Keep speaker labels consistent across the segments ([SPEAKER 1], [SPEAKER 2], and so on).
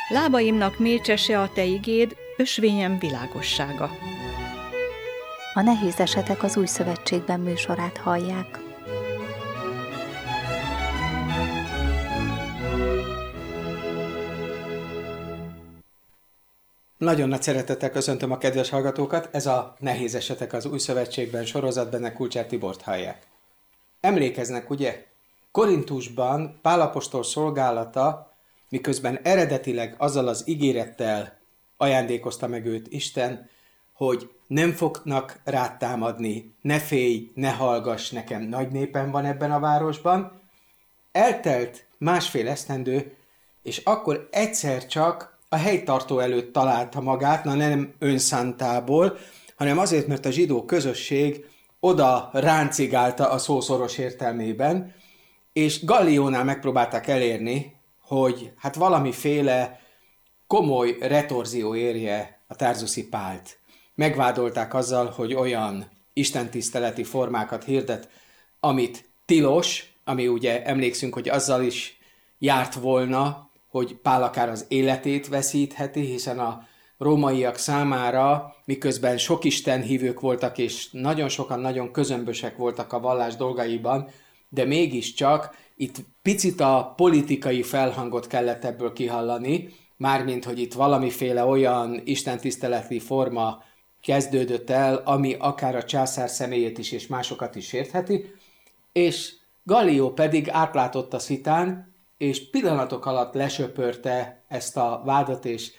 [SPEAKER 1] Lábaimnak mécsese a te igéd, ösvényem világossága.
[SPEAKER 2] A Nehéz esetek az Új Szövetségben műsorát hallják.
[SPEAKER 3] Nagyon nagy szeretettel köszöntöm a kedves hallgatókat, ez a Nehéz esetek az Új Szövetségben sorozat, benne Kulcsár Tibort hallják. Emlékeznek, ugye? Korintusban Pál apostol szolgálata, miközben eredetileg azzal az ígérettel ajándékozta meg őt Isten, hogy nem fognak rád támadni, ne félj, ne hallgass, nekem nagy népem van ebben a városban. Eltelt másfél esztendő, és akkor egyszer csak a helytartó előtt találta magát, nem önszántából, hanem azért, mert a zsidó közösség oda ráncigálta a szó szoros értelmében, és Galliónál megpróbálták elérni, hogy hát valamiféle komoly retorzió érje a tarzuszi Pált. Megvádolták azzal, hogy olyan istentiszteleti formákat hirdet, amit tilos, ami ugye emlékszünk, hogy azzal is járt volna, hogy Pál akár az életét veszítheti, hiszen a rómaiak számára, miközben sok istenhívők voltak, és nagyon sokan nagyon közömbösek voltak a vallás dolgaiban, de mégiscsak itt picit a politikai felhangot kellett ebből kihallani, mármint, hogy itt valamiféle olyan istentiszteleti forma kezdődött el, ami akár a császár személyét is és másokat is sértheti, és Gallió pedig átlátott a szitán, és pillanatok alatt lesöpörte ezt a vádat, és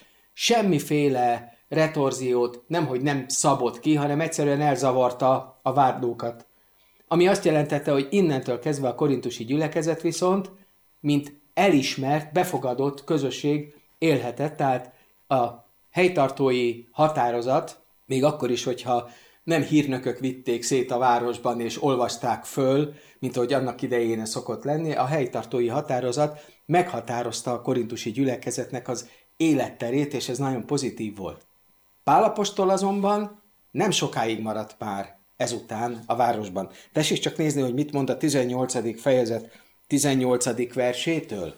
[SPEAKER 3] semmiféle retorziót nemhogy nem szabott ki, hanem egyszerűen elzavarta a vádlókat. Ami azt jelentette, hogy innentől kezdve a korintusi gyülekezet viszont, mint elismert, befogadott közösség élhetett, tehát a helytartói határozat, még akkor is, hogyha nem hírnökök vitték szét a városban és olvasták föl, mint ahogy annak idején szokott lenni, a helytartói határozat meghatározta a korintusi gyülekezetnek az életterét, és ez nagyon pozitív volt. Pál apostol azonban nem sokáig maradt már ezután a városban. Tessék csak nézni, hogy mit mond a 18. fejezet 18. versétől.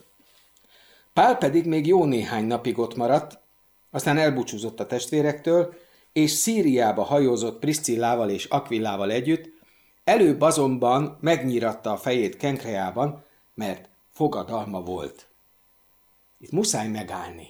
[SPEAKER 3] Pál pedig még jó néhány napig ott maradt, aztán elbúcsúzott a testvérektől, és Szíriába hajózott Priscillával és Akvillával együtt, előbb azonban megnyíratta a fejét Kenkreában, mert fogadalma volt. Itt muszáj megállni.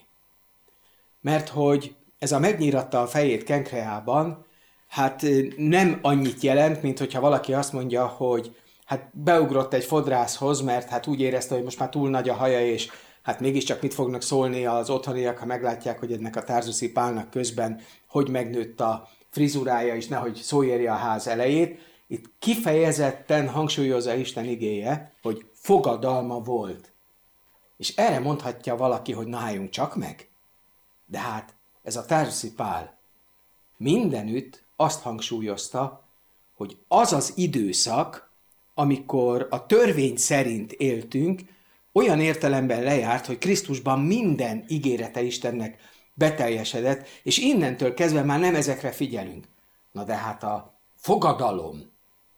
[SPEAKER 3] Mert hogy ez a megnyíratta a fejét Kenkreában, hát nem annyit jelent, mint hogyha valaki azt mondja, hogy hát beugrott egy fodrászhoz, mert hát úgy érezte, hogy most már túl nagy a haja, és hát mégiscsak mit fognak szólni az otthoniak, ha meglátják, hogy ennek a tarzuszi Pálnak közben hogy megnőtt a frizurája, és nehogy szó érje a ház elejét. Itt kifejezetten hangsúlyozza Isten igéje, hogy fogadalma volt. És erre mondhatja valaki, hogy na álljunk csak meg. De hát ez a tarzuszi Pál mindenütt azt hangsúlyozta, hogy az az időszak, amikor a törvény szerint éltünk, olyan értelemben lejárt, hogy Krisztusban minden ígérete Istennek beteljesedett, és innentől kezdve már nem ezekre figyelünk. Na de hát a fogadalom,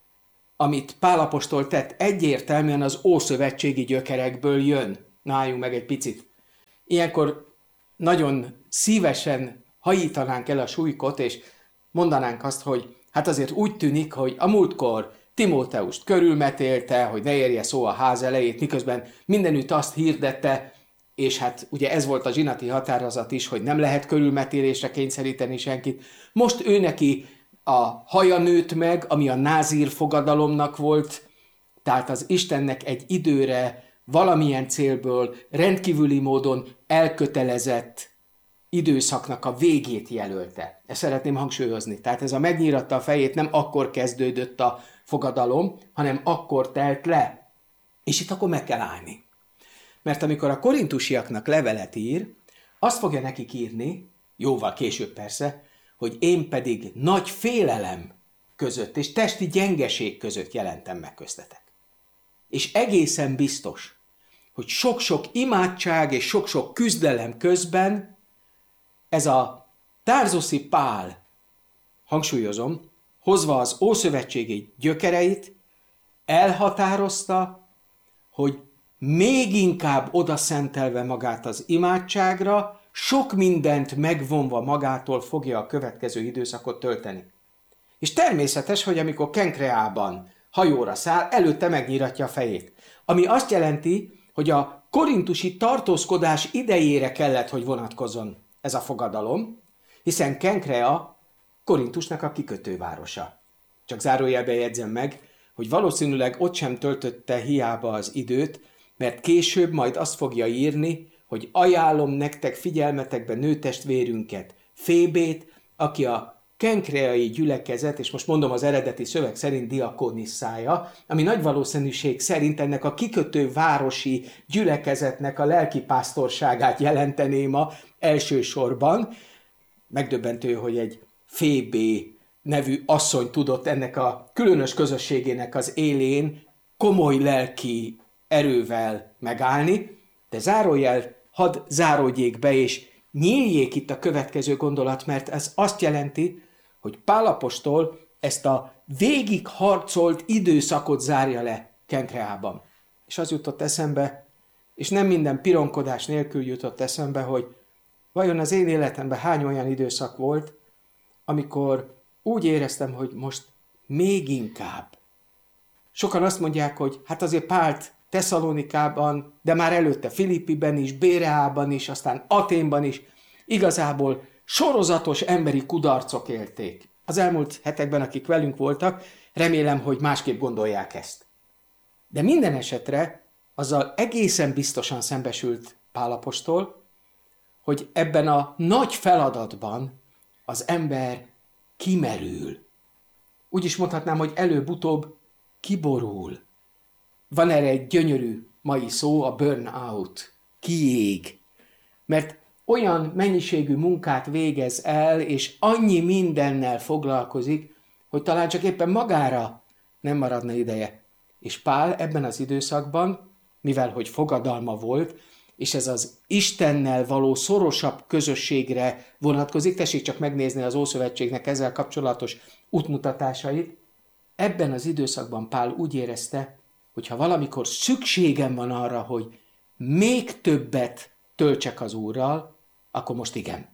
[SPEAKER 3] amit Pál apostol tett, egyértelműen az ószövetségi gyökerekből jön. Na álljunk meg egy picit. Ilyenkor nagyon szívesen hajítanánk el a súlykot, és mondanánk azt, hogy hát azért úgy tűnik, hogy a múltkor Timóteust körülmetélte, hogy ne érje szó a ház elejét, miközben mindenütt azt hirdette, és hát ugye ez volt a zsinati határozat is, hogy nem lehet körülmetélésre kényszeríteni senkit. Most ő neki a haja nőtt meg, ami a názír fogadalomnak volt, tehát az Istennek egy időre valamilyen célból rendkívüli módon elkötelezett időszaknak a végét jelölte. Ezt szeretném hangsúlyozni. Tehát ez a megnyíratta a fejét nem akkor kezdődött a fogadalom, hanem akkor telt le. És itt akkor meg kell állni. Mert amikor a korintusiaknak levelet ír, azt fogja nekik írni, jóval később persze, hogy én pedig nagy félelem között és testi gyengeség között jelentem meg köztetek. És egészen biztos, hogy sok-sok imádság és sok-sok küzdelem közben ez a tarzuszi Pál, hangsúlyozom, hozva az ószövetségi gyökereit, elhatározta, hogy még inkább odaszentelve magát az imádságra, sok mindent megvonva magától fogja a következő időszakot tölteni. És természetes, hogy amikor Kenkreában hajóra száll, előtte megnyíratja a fejét. Ami azt jelenti, hogy a korintusi tartózkodás idejére kellett, hogy vonatkozzon ez a fogadalom, hiszen Kenkrea Korintusnak a kikötővárosa. Csak zárójelben jegyzem meg, hogy valószínűleg ott sem töltötte hiába az időt, mert később majd azt fogja írni, hogy ajánlom nektek figyelmetekbe nőtestvérünket, Fébét, aki a kenkreai gyülekezet, és most mondom az eredeti szöveg szerint diakonisszája, ami nagy valószínűség szerint ennek a kikötő városi gyülekezetnek a lelkipásztorságát jelentené ma elsősorban. Megdöbbentő, hogy egy Fébé nevű asszony tudott ennek a különös közösségének az élén komoly lelki erővel megállni, de zárójel hadd záródjék be, és nyíljék itt a következő gondolat, mert ez azt jelenti, hogy Pál apostol ezt a végigharcolt időszakot zárja le Kenkreában. És az jutott eszembe, és nem minden pironkodás nélkül jutott eszembe, hogy vajon az én életemben hány olyan időszak volt, amikor úgy éreztem, hogy most még inkább. Sokan azt mondják, hogy hát azért Pált Tesszalonikában, de már előtte Filippiben is, Béreában is, aztán Aténban is, igazából sorozatos emberi kudarcok élték. Az elmúlt hetekben, akik velünk voltak, remélem, hogy másképp gondolják ezt. De minden esetre azzal egészen biztosan szembesült Pál apostol, hogy ebben a nagy feladatban az ember kimerül. Úgy is mondhatnám, hogy előbb-utóbb kiborul. Van erre egy gyönyörű mai szó, a burnout, kiég. Mert olyan mennyiségű munkát végez el, és annyi mindennel foglalkozik, hogy talán csak éppen magára nem maradna ideje. És Pál ebben az időszakban, mivel hogy fogadalma volt, és ez az Istennel való szorosabb közösségre vonatkozik, tessék csak megnézni az Ószövetségnek ezzel kapcsolatos útmutatásait, ebben az időszakban Pál úgy érezte, hogy ha valamikor szükségem van arra, hogy még többet töltsek az Úrral, akkor most igen.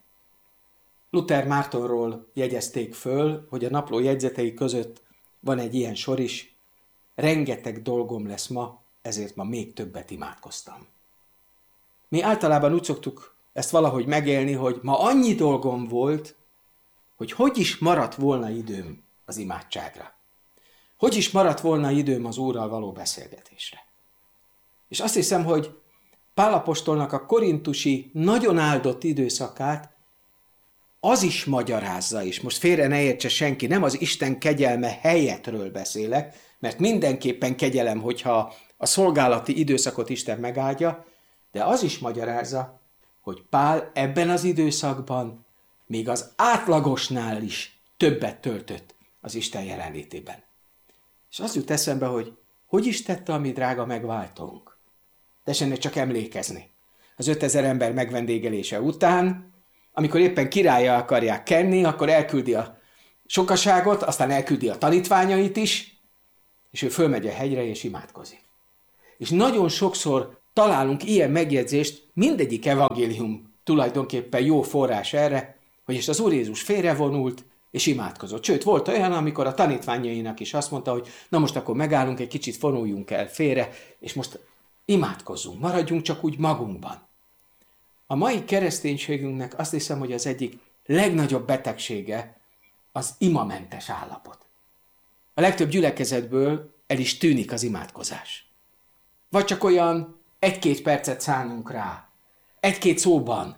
[SPEAKER 3] Luther Mártonról jegyezték föl, hogy a napló jegyzetei között van egy ilyen sor is, rengeteg dolgom lesz ma, ezért ma még többet imádkoztam. Mi általában úgy szoktuk ezt valahogy megélni, hogy ma annyi dolgom volt, hogy is maradt volna időm az imádságra. Hogy is maradt volna időm az Úrral való beszélgetésre. És azt hiszem, hogy Pál apostolnak a korintusi nagyon áldott időszakát az is magyarázza is. Most félre ne értse senki, nem az Isten kegyelme helyetről beszélek, mert mindenképpen kegyelem, hogyha a szolgálati időszakot Isten megáldja, de az is magyarázza, hogy Pál ebben az időszakban még az átlagosnál is többet töltött az Isten jelenlétében. És az jut eszembe, hogy is tette a mi drága megváltónk. Tessenek csak emlékezni. Az 5000 ember megvendégelése után, amikor éppen királlyá akarják kenni, akkor elküldi a sokaságot, aztán elküldi a tanítványait is, és ő fölmegy a hegyre és imádkozik. És nagyon sokszor találunk ilyen megjegyzést, mindegyik evangélium tulajdonképpen jó forrás erre, hogy és az Úr Jézus félrevonult, és imádkozott. Sőt, volt olyan, amikor a tanítványainak is azt mondta, hogy na most akkor megállunk, egy kicsit vonuljunk el félre, és most imádkozzunk, maradjunk csak úgy magunkban. A mai kereszténységünknek azt hiszem, hogy az egyik legnagyobb betegsége az imamentes állapot. A legtöbb gyülekezetből el is tűnik az imádkozás. Vagy csak olyan 1-2 percet szánunk rá, 1-2 szóban.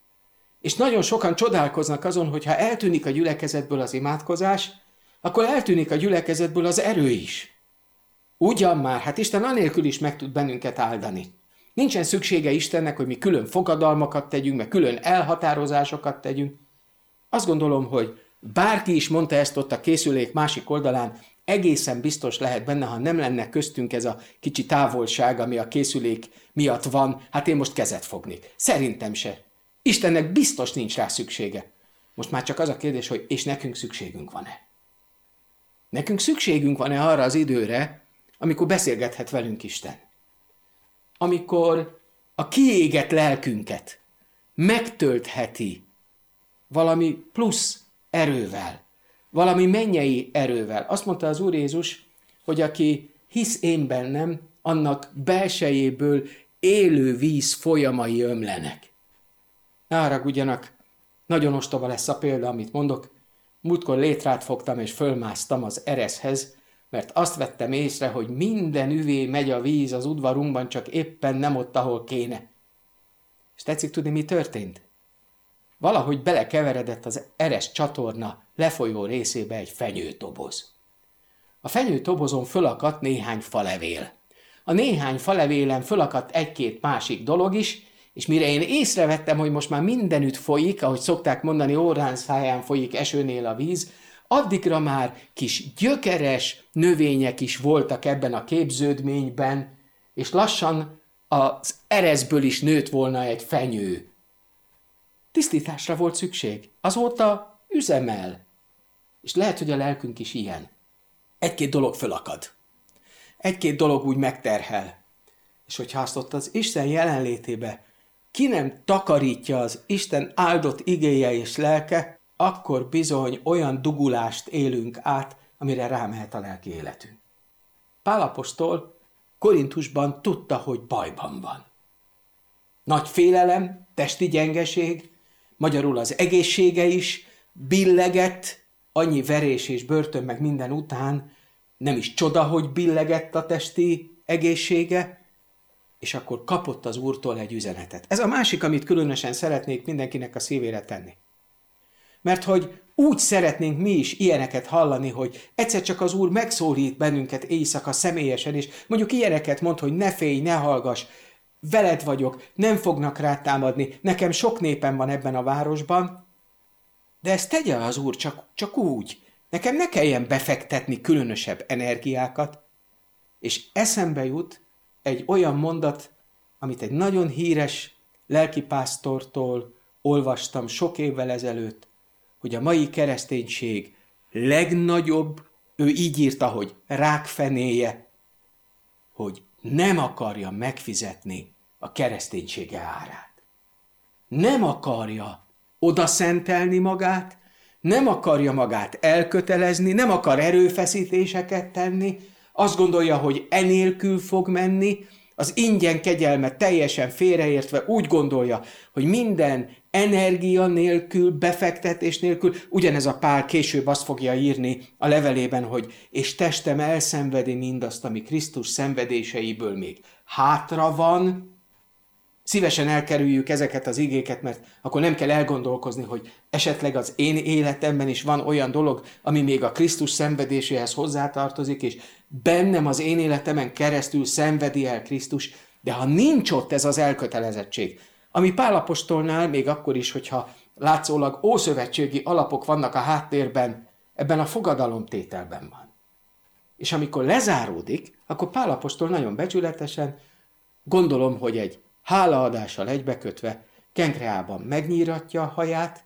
[SPEAKER 3] És nagyon sokan csodálkoznak azon, hogy ha eltűnik a gyülekezetből az imádkozás, akkor eltűnik a gyülekezetből az erő is. Ugyan már, hát Isten anélkül is meg tud bennünket áldani. Nincsen szüksége Istennek, hogy mi külön fogadalmakat tegyünk, meg külön elhatározásokat tegyünk. Azt gondolom, hogy bárki is mondta ezt ott a készülék másik oldalán, egészen biztos lehet benne, ha nem lenne köztünk ez a kicsi távolság, ami a készülék miatt van, hát én most kezet fognék. Szerintem se. Istennek biztos nincs rá szüksége. Most már csak az a kérdés, hogy és nekünk szükségünk van-e? Nekünk szükségünk van-e arra az időre, amikor beszélgethet velünk Isten? amikor a kiégett lelkünket megtöltheti valami plusz erővel, valami mennyei erővel. Azt mondta az Úr Jézus, hogy aki hisz én bennem, annak belsejéből élő víz folyamai ömlenek. Ne haragudjanak, nagyon ostoba lesz a példa, amit mondok. Múltkor létrát fogtam és fölmásztam az ereszhez, mert azt vettem észre, hogy minden üvé megy a víz az udvarunkban, csak éppen nem ott, ahol kéne. És tetszik tudni, mi történt? Valahogy belekeveredett az eresz csatorna lefolyó részébe egy fenyőtoboz. A fenyőtobozon fölakadt néhány falevél. A néhány falevélen fölakadt egy-két másik dolog is, és mire én észrevettem, hogy most már mindenütt folyik, ahogy szokták mondani, óránszáján folyik esőnél a víz, addigra már kis gyökeres növények is voltak ebben a képződményben, és lassan az ereszből is nőtt volna egy fenyő. Tisztításra volt szükség. Azóta üzemel. És lehet, hogy a lelkünk is ilyen. Egy-két dolog fölakad. Egy-két dolog úgy megterhel. És hogyha azt ott az Isten jelenlétébe ki nem takarítja az Isten áldott igéje és lelke, akkor bizony olyan dugulást élünk át, amire rámehet a lelki életünk. Pál apostol Korintusban tudta, hogy bajban van. Nagy félelem, testi gyengeség, magyarul az egészsége is billegett, annyi verés és börtön meg minden után, nem is csoda, hogy billegett a testi egészsége, és akkor kapott az Úrtól egy üzenetet. Ez a másik, amit különösen szeretnék mindenkinek a szívére tenni. Mert hogy úgy szeretnénk mi is ilyeneket hallani, hogy egyszer csak az Úr megszólít bennünket éjszaka személyesen, és mondjuk ilyeneket mond, hogy ne félj, ne hallgass, veled vagyok, nem fognak rád támadni, nekem sok népem van ebben a városban, de ezt tegye az Úr csak úgy. Nekem ne kelljen befektetni különösebb energiákat, és eszembe jut egy olyan mondat, amit egy nagyon híres lelkipásztortól olvastam sok évvel ezelőtt, hogy a mai kereszténység legnagyobb, ő így írta, hogy rákfenéje, hogy nem akarja megfizetni a kereszténysége árát. Nem akarja odaszentelni magát, nem akarja magát elkötelezni, nem akar erőfeszítéseket tenni, azt gondolja, hogy enélkül fog menni, az ingyen kegyelmet teljesen félreértve úgy gondolja, hogy minden energia nélkül, befektetés nélkül, ugyanez a Pál később azt fogja írni a levelében, hogy és testem elszenvedi mindazt, ami Krisztus szenvedéseiből még hátra van. Szívesen elkerüljük ezeket az igéket, mert akkor nem kell elgondolkozni, hogy esetleg az én életemben is van olyan dolog, ami még a Krisztus szenvedéséhez hozzátartozik, és bennem az én életemen keresztül szenvedi el Krisztus, de ha nincs ott ez az elkötelezettség, ami Pál apostolnál még akkor is, hogyha látszólag ószövetségi alapok vannak a háttérben, ebben a fogadalomtételben van. És amikor lezáródik, akkor Pál apostol nagyon becsületesen, gondolom, hogy egy hálaadással egybekötve, Kenkreában megnyíratja a haját.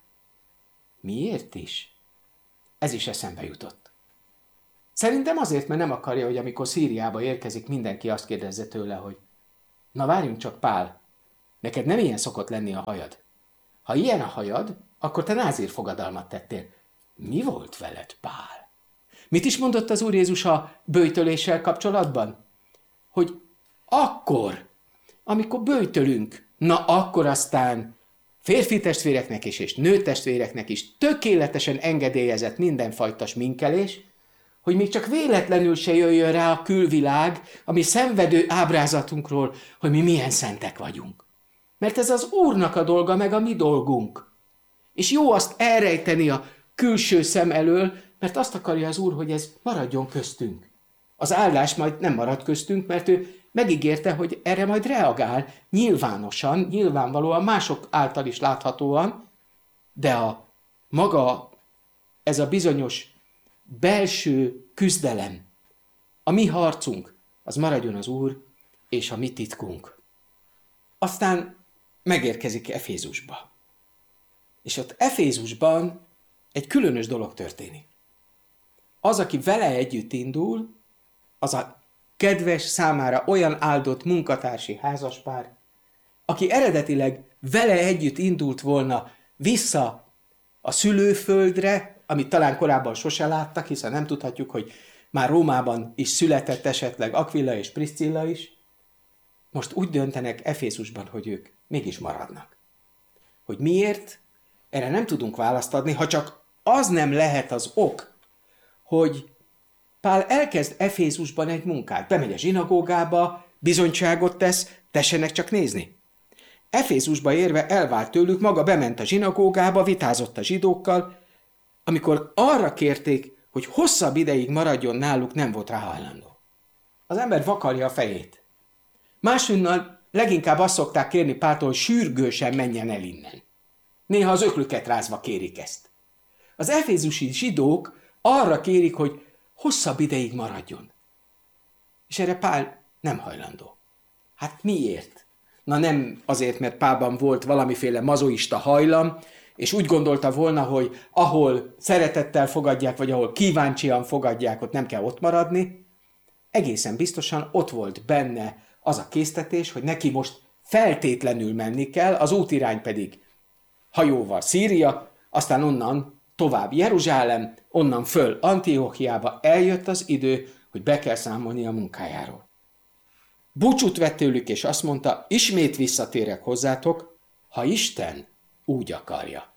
[SPEAKER 3] Miért is? Ez is eszembe jutott. Szerintem azért, mert nem akarja, hogy amikor Szíriába érkezik, mindenki azt kérdezze tőle, hogy na várjunk csak, Pál, neked nem ilyen szokott lenni a hajad. Ha ilyen a hajad, akkor te názír fogadalmat tettél. Mi volt veled, Pál? Mit is mondott az Úr Jézus a böjtöléssel kapcsolatban? Hogy akkor, amikor böjtölünk, na akkor aztán férfi testvéreknek is és nő testvéreknek is tökéletesen engedélyezett mindenfajta sminkelés, hogy még csak véletlenül se jöjjön rá a külvilág, a mi szenvedő ábrázatunkról, hogy mi milyen szentek vagyunk. Mert ez az Úrnak a dolga, meg a mi dolgunk. És jó azt elrejteni a külső szem elől, mert azt akarja az Úr, hogy ez maradjon köztünk. Az áldás majd nem marad köztünk, mert ő megígérte, hogy erre majd reagál nyilvánosan, nyilvánvalóan, mások által is láthatóan, de a maga, ez a bizonyos belső küzdelem, a mi harcunk, az maradjon az Úr és a mi titkunk. Aztán megérkezik Efézusba. És ott Efézusban egy különös dolog történik. Az, aki vele együtt indul, az a kedves, számára olyan áldott munkatársi házaspár, aki eredetileg vele együtt indult volna vissza a szülőföldre, amit talán korábban sose láttak, hiszen nem tudhatjuk, hogy már Rómában is született esetleg Aquila és Priscilla is, most úgy döntenek Efézusban, hogy ők mégis maradnak. Hogy miért? Erre nem tudunk választ adni, ha csak az nem lehet az ok, hogy Pál elkezd Efézusban egy munkát, bemegy a zsinagógába, bizonyságot tesz, tessenek csak nézni. Efézusba érve elvált tőlük, maga bement a zsinagógába, vitázott a zsidókkal, amikor arra kérték, hogy hosszabb ideig maradjon náluk, nem volt rá hajlandó. Az ember vakarja a fejét. Másunnal leginkább azt szokták kérni Páltól, hogy sürgősen menjen el innen. Néha az öklüket rázva kérik ezt. Az efézusi zsidók arra kérik, hogy hosszabb ideig maradjon. És erre Pál nem hajlandó. Hát miért? Na nem azért, mert Pálban volt valamiféle mazoista hajlam, és úgy gondolta volna, hogy ahol szeretettel fogadják, vagy ahol kíváncsian fogadják, ott nem kell ott maradni. Egészen biztosan ott volt benne az a késztetés, hogy neki most feltétlenül menni kell, az útirány pedig hajóval Szíria, aztán onnan tovább Jeruzsálem, onnan föl Antiochiába. Eljött az idő, hogy be kell számolni a munkájáról. Búcsút vett tőlük, és azt mondta, ismét visszatérek hozzátok, ha Isten úgy akarja.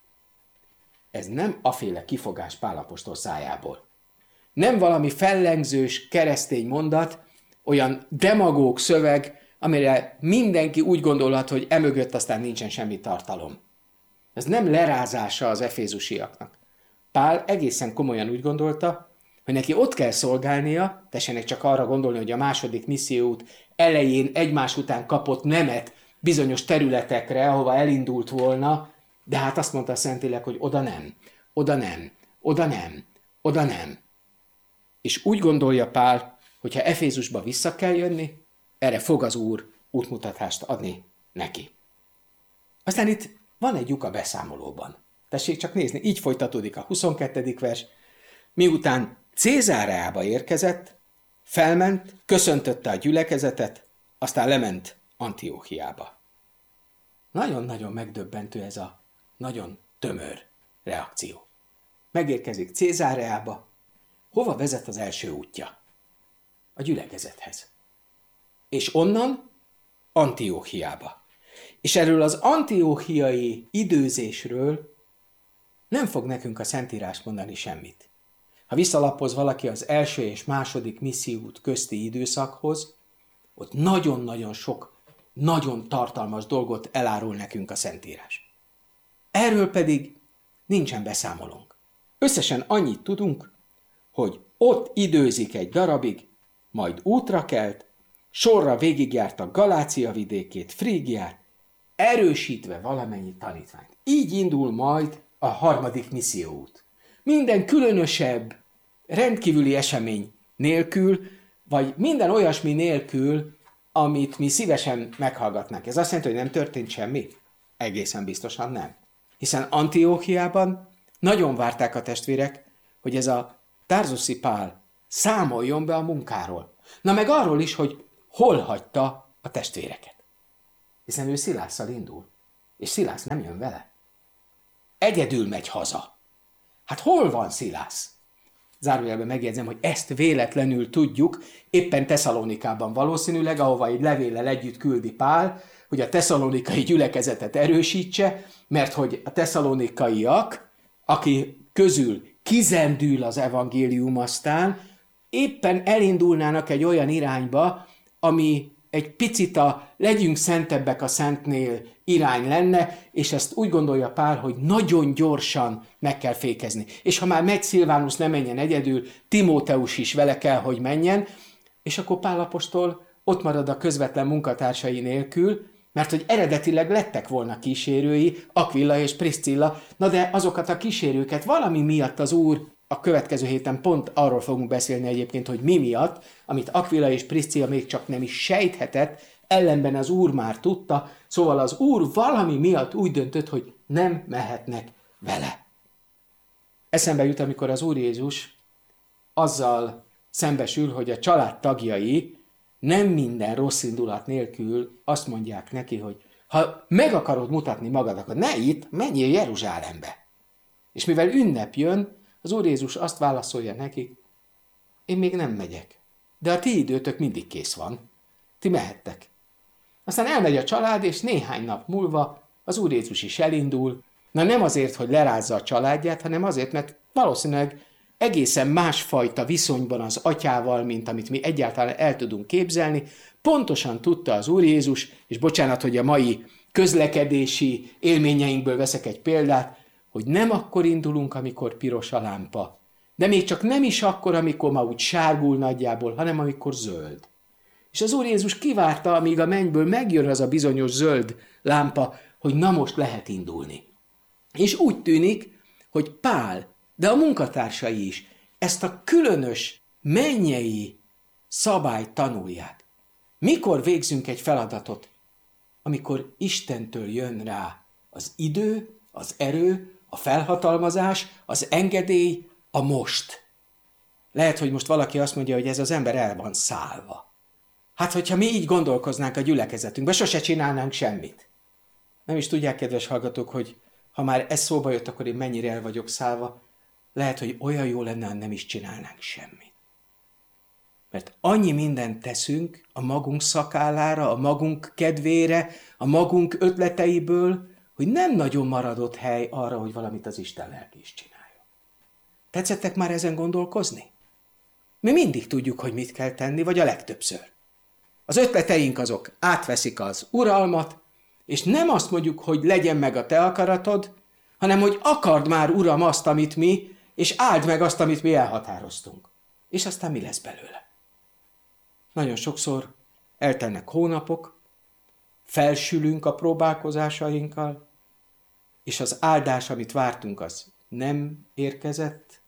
[SPEAKER 3] Ez nem aféle kifogás Pál apostol szájából. Nem valami fellengzős keresztény mondat, olyan demagóg szöveg, amire mindenki úgy gondolhat, hogy emögött aztán nincsen semmi tartalom. Ez nem lerázása az efézusiaknak. Pál egészen komolyan úgy gondolta, hogy neki ott kell szolgálnia, tessenek csak arra gondolni, hogy a második misszióút elején egymás után kapott nemet bizonyos területekre, ahova elindult volna, de hát azt mondta a Szentlélek, hogy oda nem, oda nem, oda nem, oda nem. És úgy gondolja Pál, hogy ha Efézusba vissza kell jönni, erre fog az Úr útmutatást adni neki. Aztán itt van egy lyuk a beszámolóban. Tessék csak nézni, így folytatódik a 22. vers. Miután Cézáreába érkezett, felment, köszöntötte a gyülekezetet, aztán lement Antiochiába. Nagyon-nagyon megdöbbentő ez a nagyon tömör reakció. Megérkezik Cézáreába. Hova vezet az első útja? A gyülekezethez. És onnan Antiochiába. És erről az antiochiai időzésről nem fog nekünk a Szentírás mondani semmit. Ha visszalapoz valaki az első és második misszióút közti időszakhoz, ott nagyon-nagyon sok, nagyon tartalmas dolgot elárul nekünk a Szentírás. Erről pedig nincsen beszámolónk. Összesen annyit tudunk, hogy ott időzik egy darabig, majd útra kelt, sorra végigjárta Galácia vidékét, Frígiát, erősítve valamennyi tanítványt. Így indul majd a harmadik misszióút. Minden különösebb, rendkívüli esemény nélkül, vagy minden olyasmi nélkül, amit mi szívesen meghallgatnánk. Ez azt jelenti, hogy nem történt semmi? Egészen biztosan nem. Hiszen Antiochiában nagyon várták a testvérek, hogy ez a tarzuszi Pál számoljon be a munkáról. Na meg arról is, hogy hol hagyta a testvéreket. Hiszen ő Szilásszal indul, és Szilász nem jön vele. Egyedül megy haza. Hát hol van Szilász? Zárójelben megjegyzem, hogy ezt véletlenül tudjuk, éppen Tesszalonikában valószínűleg, ahova egy levéllel együtt küldi Pál, hogy a tesszalonikai gyülekezetet erősítse, mert hogy a tesszalonikaiak, aki közül kizendül az evangélium aztán, éppen elindulnának egy olyan irányba, ami egy picit a legyünk szentebbek a szentnél irány lenne, és ezt úgy gondolja Pál, hogy nagyon gyorsan meg kell fékezni. És ha már megy Szilvánusz, ne menjen egyedül, Timóteus is vele kell, hogy menjen, és akkor Pál apostol ott marad a közvetlen munkatársai nélkül, mert hogy eredetileg lettek volna kísérői, Aquila és Priscilla, na de azokat a kísérőket valami miatt az Úr, a következő héten pont arról fogunk beszélni egyébként, hogy mi miatt, amit Aquila és Priscilla még csak nem is sejthetett, ellenben az Úr már tudta, szóval az Úr valami miatt úgy döntött, hogy nem mehetnek vele. Eszembe jut, amikor az Úr Jézus azzal szembesül, hogy a család tagjai nem minden rossz indulat nélkül azt mondják neki, hogy ha meg akarod mutatni magad, akkor ne itt, menjél Jeruzsálembe. És mivel ünnep jön, az Úr Jézus azt válaszolja nekik, én még nem megyek, de a ti időtök mindig kész van. Ti mehettek. Aztán elmegy a család, és néhány nap múlva az Úr Jézus is elindul, nem azért, hogy lerázza a családját, hanem azért, mert valószínűleg egészen másfajta viszonyban az atyával, mint amit mi egyáltalán el tudunk képzelni. Pontosan tudta az Úr Jézus, és bocsánat, hogy a mai közlekedési élményeinkből veszek egy példát, hogy nem akkor indulunk, amikor piros a lámpa, de még csak nem is akkor, amikor ma úgy sárgul nagyjából, hanem amikor zöld. És az Úr Jézus kivárta, amíg a mennyből megjön az a bizonyos zöld lámpa, hogy na most lehet indulni. És úgy tűnik, hogy Pál, de a munkatársai is ezt a különös mennyei szabályt tanulják. Mikor végzünk egy feladatot? Amikor Istentől jön rá az idő, az erő, a felhatalmazás, az engedély, a most. Lehet, hogy most valaki azt mondja, hogy ez az ember el van szállva. Hát, hogyha mi így gondolkoznánk a gyülekezetünkben, sose csinálnánk semmit. Nem is tudják, kedves hallgatók, hogy ha már ez szóba jött, akkor én mennyire el vagyok szállva, lehet, hogy olyan jó lenne, ha nem is csinálnánk semmit. Mert annyi mindent teszünk a magunk szakállára, a magunk kedvére, a magunk ötleteiből, hogy nem nagyon maradott hely arra, hogy valamit az Isten lelke is csináljon. Tetszettek már ezen gondolkozni? Mi mindig tudjuk, hogy mit kell tenni, vagy a legtöbbször. Az ötleteink azok átveszik az uralmat, és nem azt mondjuk, hogy legyen meg a te akaratod, hanem hogy akard már, Uram, azt, amit mi, és áld meg azt, amit mi elhatároztunk. És aztán mi lesz belőle? Nagyon sokszor eltelnek hónapok, felsülünk a próbálkozásainkkal, és az áldás, amit vártunk, az nem érkezett,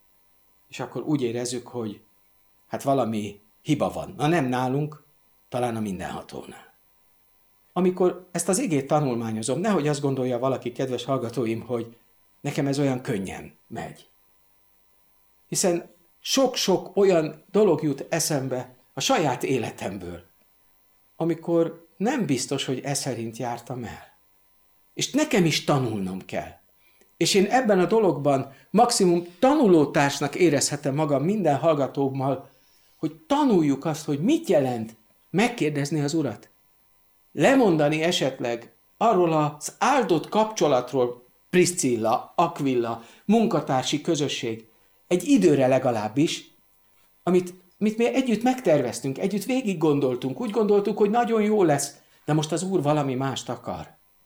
[SPEAKER 3] és akkor úgy érezzük, hogy hát valami hiba van. Na nem nálunk, talán a mindenhatónál. Amikor ezt az igét tanulmányozom, nehogy azt gondolja valaki, kedves hallgatóim, hogy nekem ez olyan könnyen megy. Hiszen sok-sok olyan dolog jut eszembe a saját életemből, amikor nem biztos, hogy ez szerint jártam el. És nekem is tanulnom kell. És én ebben a dologban maximum tanulótársnak érezhetem magam minden hallgatómmal, hogy tanuljuk azt, hogy mit jelent megkérdezni az Urat. Lemondani esetleg arról az áldott kapcsolatról, Priscilla, Aquilla, munkatársi közösség, egy időre legalábbis, amit mi együtt megterveztünk, együtt végig gondoltunk, úgy gondoltuk, hogy nagyon jó lesz, de most az Úr valami mást akar.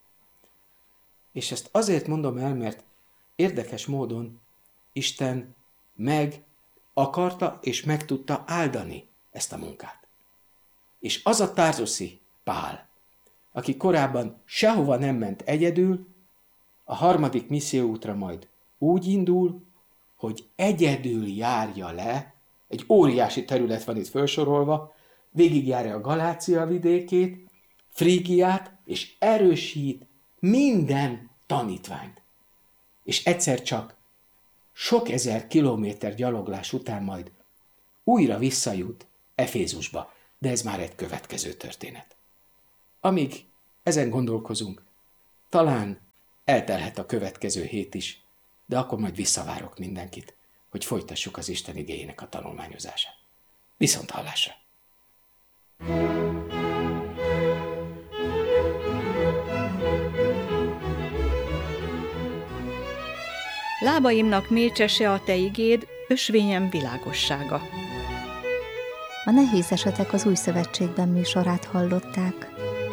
[SPEAKER 3] És ezt azért mondom el, mert érdekes módon Isten meg akarta és meg tudta áldani ezt a munkát. És az a Tarzuszi Pál, aki korábban sehova nem ment egyedül, a 3. misszióútra majd úgy indul, hogy egyedül járja le, egy óriási terület van itt felsorolva, végigjárja a Galácia vidékét, Frígiát, és erősít minden tanítványt. És egyszer csak sok ezer kilométer gyaloglás után majd újra visszajut Efézusba, de ez már egy következő történet. Amíg ezen gondolkozunk, talán eltelhet a következő hét is, de akkor majd visszavárok mindenkit, hogy folytassuk az Isten igéjének a tanulmányozását. Viszont hallásra!
[SPEAKER 1] Lábaimnak mécsese a te igéd, ösvényem világossága.
[SPEAKER 2] A Nehéz esetek az Új Szövetségben műsorát hallották.